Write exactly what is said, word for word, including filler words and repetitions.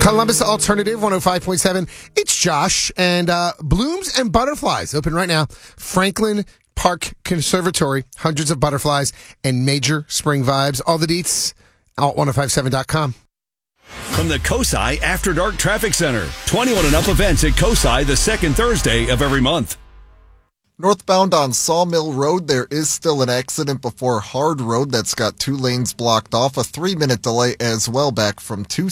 Columbus Alternative one oh five point seven. It's Josh. And uh, Blooms and Butterflies open right now. Franklin Park Conservatory. Hundreds of butterflies and major spring vibes. All the deets, alt ten fifty-seven dot com. From the COSI After Dark Traffic Center. twenty-one and up events at COSI the second Thursday of every month. Northbound on Sawmill Road, there is still an accident before Hard Road that's got two lanes blocked off. A three-minute delay as well back from two